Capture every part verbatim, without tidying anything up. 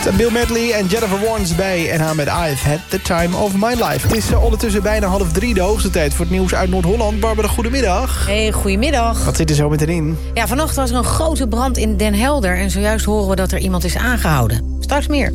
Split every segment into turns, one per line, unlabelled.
Bill Medley en Jennifer Warnes bij en haar met I've Had The Time Of My Life. Het is uh, ondertussen bijna half drie, de hoogste tijd voor het nieuws uit Noord-Holland. Barbara, goedemiddag.
Hey, goedemiddag.
Wat zit er zo meteen in?
Ja, vanochtend was er een grote brand in Den Helder en zojuist horen we dat er iemand is aangehouden. Straks meer.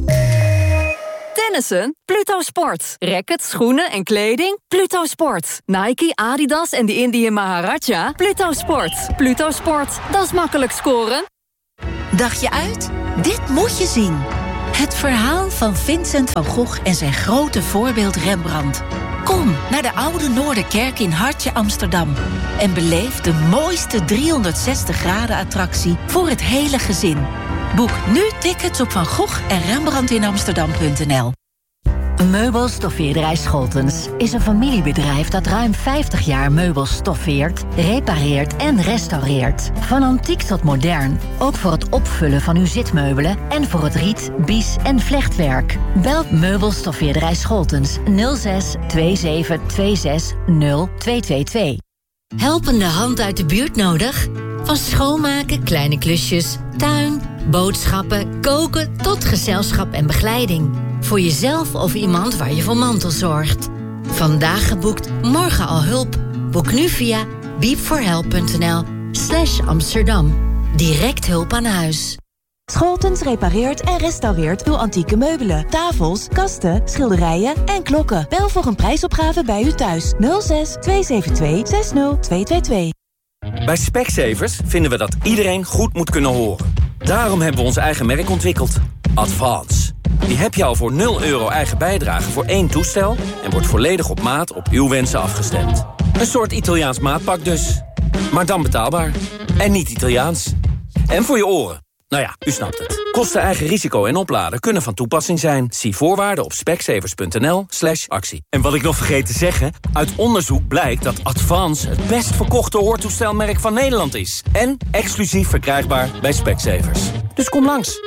Tennissen? Pluto Sport. Racket, schoenen en kleding? Pluto Sport. Nike, Adidas en de Indian Maharaja? Pluto Sport. Pluto Sport. Dat is makkelijk scoren.
Dacht je uit? Dit moet je zien. Het verhaal van Vincent van Gogh en zijn grote voorbeeld Rembrandt. Kom naar de Oude Noorderkerk in Hartje Amsterdam en beleef de mooiste driehonderdzestig graden attractie voor het hele gezin. Boek nu tickets op Van Gogh en Rembrandt in Amsterdam punt n l.
Meubelstoffeerderij Scholtens is een familiebedrijf dat ruim vijftig jaar meubels stoffeert, repareert en restaureert. Van antiek tot modern, ook voor het opvullen van uw zitmeubelen en voor het riet, bies en vlechtwerk. Bel Meubelstoffeerderij Scholtens nul zes twee zeven twee zes nul twee twee twee.
Helpende hand uit de buurt nodig? Van schoonmaken, kleine klusjes, tuin, boodschappen, koken tot gezelschap en begeleiding. Voor jezelf of iemand waar je voor mantelzorgt. Vandaag geboekt, morgen al hulp. Boek nu via beepforhelp.nl slash Amsterdam. Direct hulp aan huis.
Scholtens repareert en restaureert uw antieke meubelen, tafels, kasten, schilderijen en klokken. Bel voor een prijsopgave bij u thuis. nul zes twee zeven twee zes nul twee twee twee.
Bij Specsavers vinden we dat iedereen goed moet kunnen horen. Daarom hebben we ons eigen merk ontwikkeld. Advance. Die heb je al voor nul euro eigen bijdrage voor één toestel en wordt volledig op maat op uw wensen afgestemd. Een soort Italiaans maatpak dus. Maar dan betaalbaar. En niet Italiaans. En voor je oren. Nou ja, u snapt het. Kosten, eigen risico en opladen kunnen van toepassing zijn. Zie voorwaarden op specsavers.nl slash actie. En wat ik nog vergeet te zeggen, uit onderzoek blijkt dat Advance het best verkochte hoortoestelmerk van Nederland is. En exclusief verkrijgbaar bij Specsavers. Dus kom langs.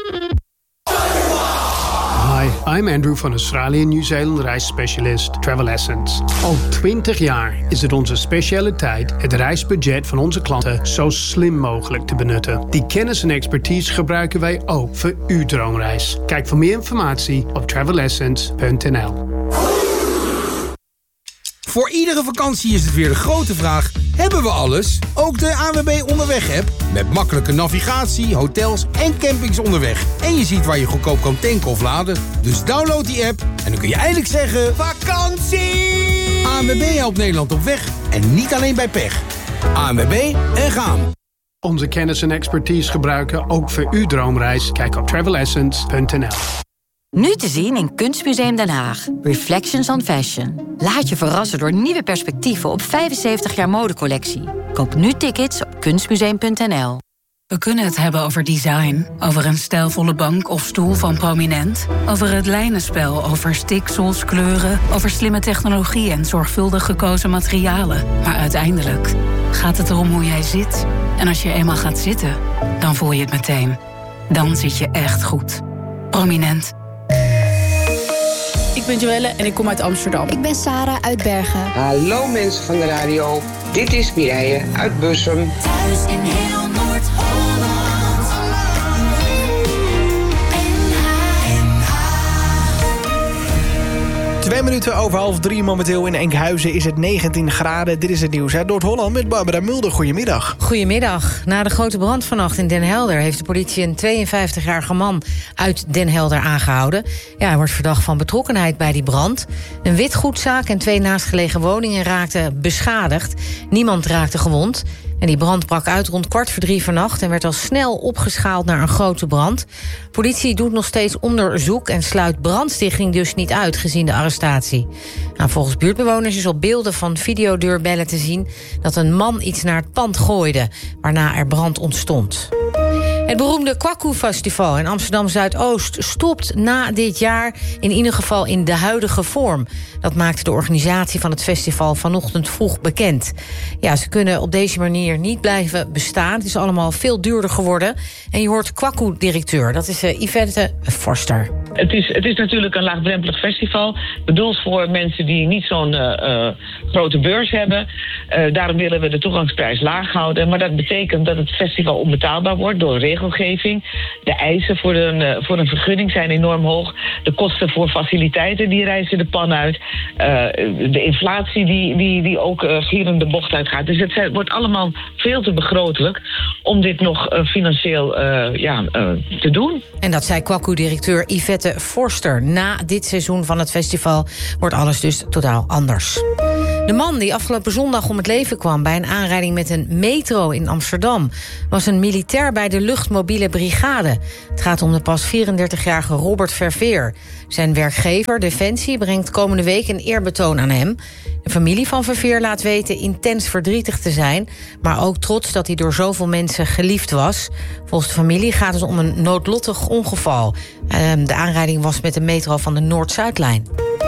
Hi, I'm Andrew van Australië Nieuw-Zeeland reisspecialist Travel Essence. Al twintig jaar is het onze specialiteit het reisbudget van onze klanten zo slim mogelijk te benutten. Die kennis en expertise gebruiken wij ook voor uw droomreis. Kijk voor meer informatie op travel essence punt n l.
Voor iedere vakantie is het weer de grote vraag: hebben we alles? Ook de A N W B Onderweg-app. Met makkelijke navigatie, hotels en campings onderweg. En je ziet waar je goedkoop kan tanken of laden. Dus download die app en dan kun je eindelijk zeggen: vakantie! A N W B helpt Nederland op weg en niet alleen bij pech. A N W B en gaan.
Onze kennis en expertise gebruiken ook voor uw droomreis. Kijk op travel essence punt n l.
Nu te zien in Kunstmuseum Den Haag. Reflections on Fashion. Laat je verrassen door nieuwe perspectieven op vijfenzeventig jaar modecollectie. Koop nu tickets op kunstmuseum punt n l.
We kunnen het hebben over design, over een stijlvolle bank of stoel van Prominent, over het lijnenspel, over stiksels, kleuren, over slimme technologie en zorgvuldig gekozen materialen. Maar uiteindelijk gaat het erom hoe jij zit. En als je eenmaal gaat zitten, dan voel je het meteen. Dan zit je echt goed. Prominent.
Ik ben Joelle en ik kom uit Amsterdam.
Ik ben Sarah uit Bergen.
Hallo mensen van de radio. Dit is Mireille uit Bussum.
Thuis in heel Noord-Holland.
Twee minuten over half drie momenteel in Enkhuizen is het negentien graden. Dit is het nieuws uit Noord-Holland met Barbara Mulder. Goedemiddag.
Goedemiddag. Na de grote brand vannacht in Den Helder heeft de politie een tweeënvijftigjarige man uit Den Helder aangehouden. Ja, hij wordt verdacht van betrokkenheid bij die brand. Een witgoedzaak en twee naastgelegen woningen raakten beschadigd. Niemand raakte gewond. En die brand brak uit rond kwart voor drie vannacht en werd al snel opgeschaald naar een grote brand. Politie doet nog steeds onderzoek en sluit brandstichting dus niet uit gezien de arrestatie. Nou, volgens buurtbewoners is op beelden van videodeurbellen te zien dat een man iets naar het pand gooide, waarna er brand ontstond. Het beroemde Kwaku Festival in Amsterdam-Zuidoost stopt na dit jaar in ieder geval in de huidige vorm. Dat maakte de organisatie van het festival vanochtend vroeg bekend. Ja, ze kunnen op deze manier niet blijven bestaan. Het is allemaal veel duurder geworden. En je hoort Kwaku-directeur, dat is uh, Yvette Forster.
Het is, het is natuurlijk een laagdrempelig festival. Bedoeld voor mensen die niet zo'n uh, uh, grote beurs hebben. Uh, daarom willen we de toegangsprijs laag houden. Maar dat betekent dat het festival onbetaalbaar wordt door regelgeving. De eisen voor een, uh, voor een vergunning zijn enorm hoog. De kosten voor faciliteiten die reizen de pan uit. Uh, de inflatie die, die, die ook uh, gierend de bocht uitgaat. Dus het zijn, wordt allemaal veel te begrotelijk om dit nog uh, financieel uh, ja, uh, te doen.
En dat zei Kwaku-directeur Yvette Forster. Na dit seizoen van het festival wordt alles dus totaal anders. De man die afgelopen zondag om het leven kwam bij een aanrijding met een metro in Amsterdam was een militair bij de luchtmobiele brigade. Het gaat om de pas vierendertigjarige Robert Verveer. Zijn werkgever, Defensie, brengt komende week een eerbetoon aan hem. De familie van Verveer laat weten intens verdrietig te zijn, maar ook trots dat hij door zoveel mensen geliefd was. Volgens de familie gaat het om een noodlottig ongeval. De aanrijding was met de metro van de Noord-Zuidlijn.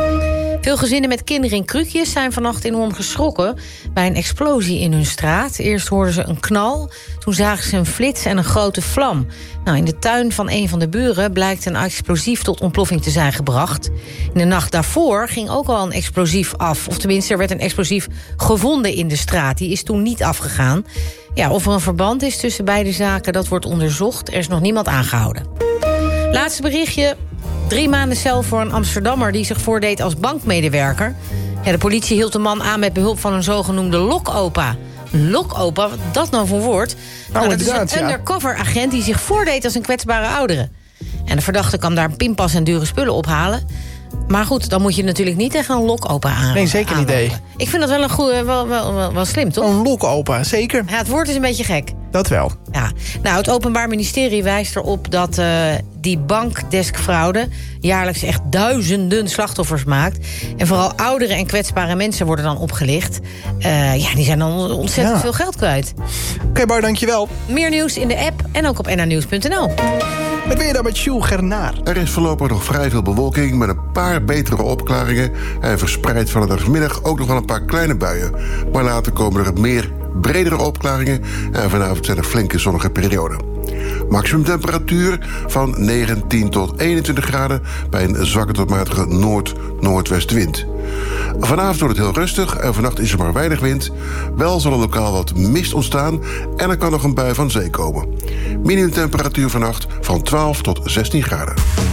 Veel gezinnen met kinderen in krukjes zijn vannacht enorm geschrokken bij een explosie in hun straat. Eerst hoorden ze een knal, toen zagen ze een flits en een grote vlam. Nou, in de tuin van een van de buren blijkt een explosief tot ontploffing te zijn gebracht. In de nacht daarvoor ging ook al een explosief af. Of tenminste, er werd een explosief gevonden in de straat. Die is toen niet afgegaan. Ja, of er een verband is tussen beide zaken, dat wordt onderzocht. Er is nog niemand aangehouden. Laatste berichtje. Drie maanden cel voor een Amsterdammer die zich voordeed als bankmedewerker. Ja, de politie hield de man aan met behulp van een zogenoemde lokopa. Lokopa, wat dat nou voor woord? Nou, dat is een undercover agent die zich voordeed als een kwetsbare oudere. En de verdachte kan daar een pinpas en dure spullen ophalen. Maar goed, dan moet je natuurlijk niet tegen een lokopa aan.
Nee, zeker niet. Nee.
Ik vind dat wel, een goede, wel, wel, wel, wel slim, toch?
Een lokopa, zeker.
Ja, het woord is een beetje gek.
Dat wel.
Ja. Nou, het Openbaar Ministerie wijst erop dat uh, die bankdeskfraude jaarlijks echt duizenden slachtoffers maakt. En vooral oudere en kwetsbare mensen worden dan opgelicht. Uh, ja, die zijn dan ontzettend ja. veel geld kwijt.
Oké, okay, Bar, dankjewel.
Meer nieuws in de app en ook op n r nieuws punt n l.
Wat ben je dan met Jules Gernaar?
Er is voorlopig nog vrij veel bewolking met een paar betere opklaringen. En verspreid van de middag ook nog wel een paar kleine buien. Maar later komen er meer bredere opklaringen. En vanavond zijn er flinke zonnige perioden. Maximum temperatuur van negentien tot eenentwintig graden... bij een zwakke tot matige noord-noordwestenwind. Vanavond wordt het heel rustig en vannacht is er maar weinig wind. Wel zal er lokaal wat mist ontstaan en er kan nog een bui van zee komen. Minimumtemperatuur vannacht van twaalf tot zestien graden.